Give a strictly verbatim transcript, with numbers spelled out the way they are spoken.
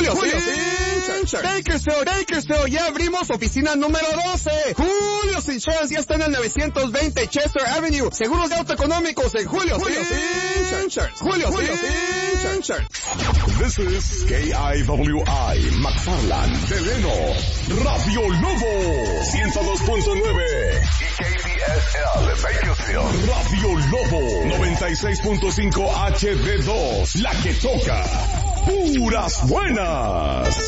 Julio, Julio Insurance. Bakersfield, Bakersfield, ya abrimos oficina número doce. Julio Insurance ya está en el novecientos veinte Chester Avenue. Seguros de auto económicos en Julio, Julio Insurance. Julio, Julio Insurance. This is K I W I, McFarland, Delano, Radio Lobo, ciento dos punto nueve. Y K D S L, Bakersfield, Radio Lobo, noventa y seis punto cinco H D dos, la que toca puras buenas.